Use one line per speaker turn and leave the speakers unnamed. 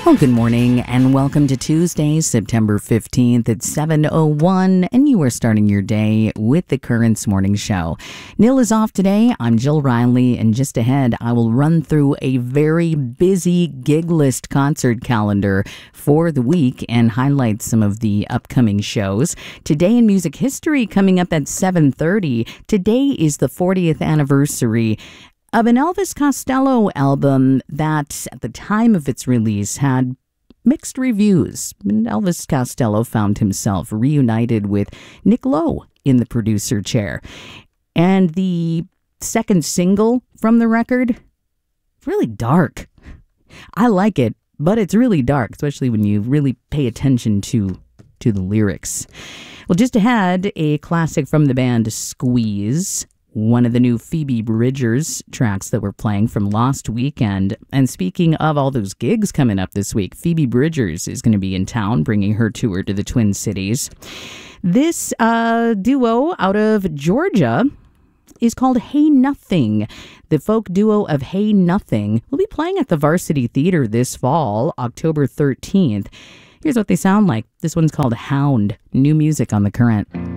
Well, good morning and welcome to Tuesday, September 15th at 7:01, and you are starting your day with the Currents Morning Show. Neil is off today. I'm Jill Riley, and just ahead, I will run through a very busy gig list concert calendar for the week and highlight some of the upcoming shows. Today in music history coming up at 7:30. Today is the 40th anniversary of an Elvis Costello album that, at the time of its release, had mixed reviews. And Elvis Costello found himself reunited with Nick Lowe in the producer chair. And the second single from the record, it's really dark. I like it, but it's really dark, especially when you really pay attention to the lyrics. Well, just ahead, a classic from the band Squeeze, one of the new Phoebe Bridgers tracks that we're playing from last weekend. And speaking of all those gigs coming up this week, Phoebe Bridgers is going to be in town bringing her tour to the Twin Cities. This duo out of Georgia is called Hey Nothing. The folk duo of Hey Nothing will be playing at the Varsity Theater this fall, October 13th. Here's what they sound like. This one's called Hound. New music on The Current.